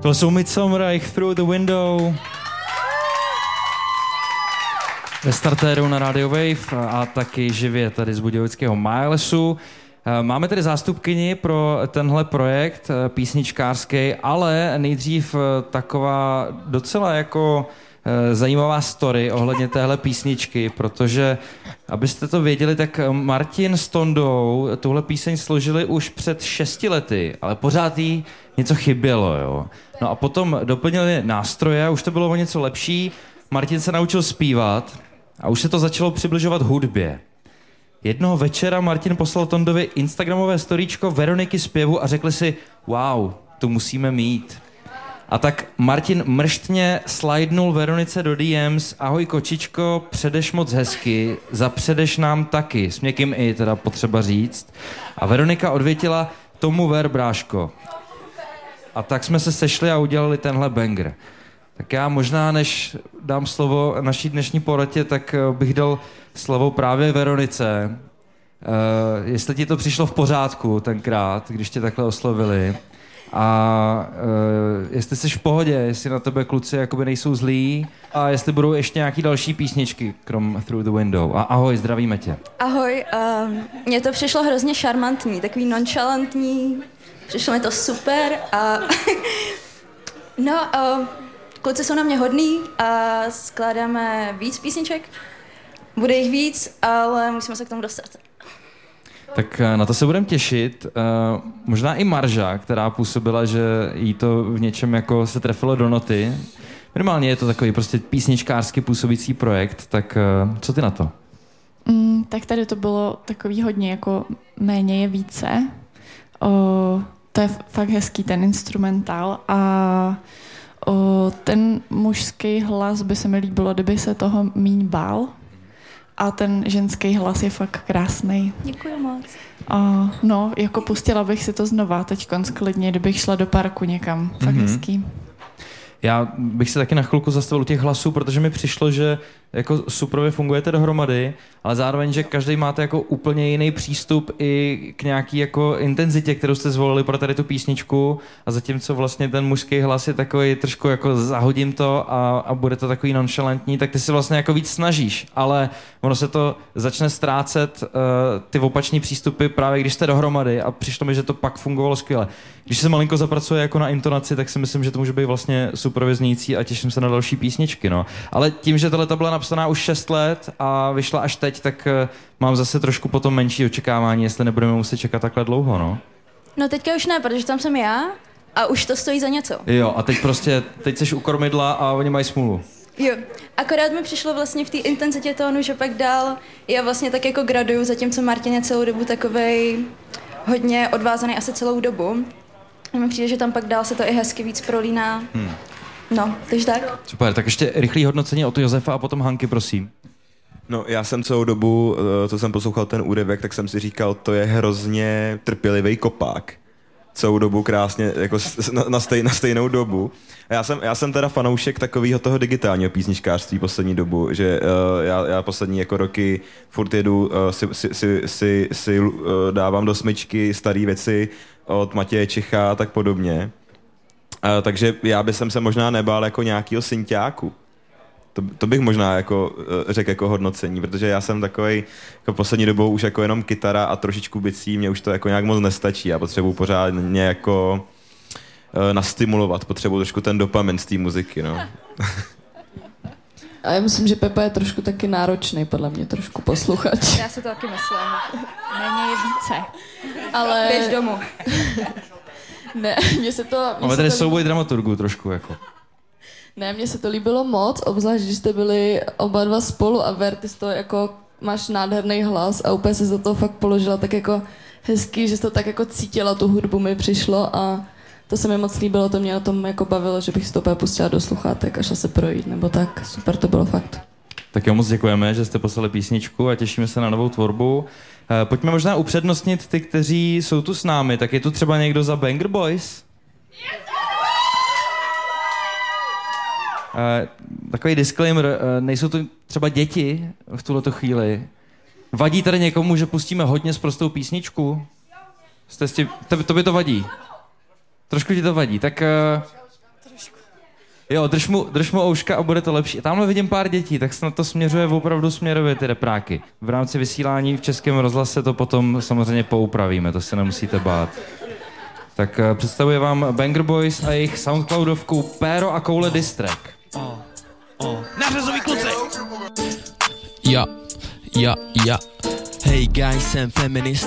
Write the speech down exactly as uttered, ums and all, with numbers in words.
Tohle jsou Midsommar, Through the Window. Ve startéru na Radio Wave a taky živě tady z budějovického Milesu. Máme tady zástupkyni pro tenhle projekt písničkářský, ale nejdřív taková docela jako zajímavá story ohledně téhle písničky, protože abyste to věděli, tak Martin s Tondou tuhle píseň složili už před šesti lety, ale pořád jí něco chybělo, jo. No a potom doplnili nástroje, už to bylo o něco lepší, Martin se naučil zpívat a už se to začalo přibližovat hudbě. Jednoho večera Martin poslal Tondovi instagramové storíčko Veroniky zpěvu a řekli si, wow, to musíme mít. A tak Martin mrštně slidnul Veronice do D Ms, ahoj kočičko, předeš moc hezky, zapředeš nám taky, s měkkým i, teda potřeba říct. A Veronika odvětila, tomu ver, bráško. A tak jsme se sešli a udělali tenhle banger. Tak já možná, než dám slovo naší dnešní poradě, tak bych dal slovo právě Veronice. Uh, jestli ti to přišlo v pořádku tenkrát, když tě takhle oslovili. A uh, jestli jsi v pohodě, jestli na tebe kluci jakoby nejsou zlí a jestli budou ještě nějaký další písničky, krom Through the Window. A ahoj, zdravíme tě. Ahoj, uh, mně to přišlo hrozně šarmantní, takový nonchalantní, přišlo mi to super a no, uh, kluci jsou na mě hodný a skládáme víc písniček, bude jich víc, ale musíme se k tomu dostat. Tak na to se budeme těšit. Uh, možná i Marža, která působila, že jí to v něčem jako se trefilo do noty. Minimálně je to takový prostě písničkářsky působící projekt, tak uh, co ty na to? Mm, tak tady to bylo takový hodně jako méně je více. O, to je fakt hezký ten instrumentál a o, ten mužský hlas by se mi líbilo, kdyby se toho míň bál. A ten ženský hlas je fakt krásný. Děkuji moc. Uh, no, jako pustila bych si to znova teďkonc klidně, kdybych šla do parku někam. Fakt mm-hmm. hezký. Já bych se taky na chvilku zastavil u těch hlasů, protože mi přišlo, že jako suprově fungujete dohromady, ale zároveň, že každý máte jako úplně jiný přístup i k nějaký jako intenzitě, kterou jste zvolili pro tady tu písničku, a zatímco vlastně ten mužský hlas je takový trošku jako zahodím to a, a bude to takový nonchalantní, tak ty si vlastně jako víc snažíš, ale ono se to začne ztrácet uh, ty opační přístupy právě když jste dohromady a přišlo mi, že to pak fungovalo skvěle. Když se malinko zapracuje jako na intonaci, tak si myslím, že to může být vlastně super znějící a těším se na další písničky, no. Ale tím, že tohle byla napsaná už šest let a vyšla až teď, tak uh, mám zase trošku potom menší očekávání, jestli nebudeme muset čekat takhle dlouho, no. No teďka už ne, protože tam jsem já a už to stojí za něco. Jo, a teď prostě, teď seš u kormidla a oni mají smůlu. Jo, akorát mi přišlo vlastně v té intenzitě tónu, že pak dál já vlastně tak jako graduju, zatímco Martin je celou dobu takovej hodně odvázaný asi celou dobu. A mi přijde, že tam pak dál se to i hezky víc prolíná. Hmm. No, takže tak. Super, tak ještě rychlý hodnocení od Josefa a potom Hanky, prosím. No, já jsem celou dobu, co jsem poslouchal ten úryvek, tak jsem si říkal, to je hrozně trpělivý kopák. Celou dobu krásně, jako na, na, stej, na stejnou dobu. A já jsem, já jsem teda fanoušek takového toho digitálního písničkářství poslední dobu, že uh, já, já poslední jako roky furt jedu, uh, si, si, si, si, si uh, dávám do smyčky staré věci od Matěje Čecha a tak podobně. Uh, takže já bych se možná nebál jako nějakýho synťáku. To, to bych možná jako uh, řekl jako hodnocení, protože já jsem takovej jako poslední dobou už jako jenom kytara a trošičku bicí, mě už to jako nějak moc nestačí. Já potřebuji pořádně jako uh, nastimulovat, potřebuji trošku ten dopamin z té muziky, no. A já myslím, že Pepa je trošku taky náročný, podle mě, trošku posluchač. Já si to taky myslím. Méně je více. Ale... Běž domů. Ne, mně se to... Mně Máme se tady to souboj dramaturgů trošku, jako. Ne, mně se to líbilo moc, obzvlášť, když jste byli oba dva spolu a Ver, ty jsi to jako, máš nádherný hlas a úplně se za to fakt položila tak jako hezký, že jsi to tak jako cítila, tu hudbu mi přišlo a to se mi moc líbilo, to mě na tom jako bavilo, že bych si to úplně pustila do sluchátek a šla se projít, nebo tak, super to bylo fakt. Tak jo, moc děkujeme, že jste poslali písničku a těšíme se na novou tvorbu. Pojďme možná upřednostnit ty, kteří jsou tu s námi, tak je tu třeba někdo za Banger Boys? Uh, takový disclaimer, uh, nejsou to třeba děti v tuhleto chvíli. Vadí tady někomu, že pustíme hodně sprostou písničku? Jste s tím, to, to by to vadí. Trošku ti to vadí, tak uh, Jo, drž mu, drž mu ouška a bude to lepší. Tamhle vidím pár dětí, tak snad to směřuje opravdu směrově ty repráky. V rámci vysílání v Českém rozhlase to potom samozřejmě poupravíme, to se nemusíte bát. Tak uh, představuje vám Banger Boys a jejich Soundcloudovku Péro a koule distrack. Oh, oh. Nařezový kluci! Ja, ja, ja. Hej guys, jsem feminista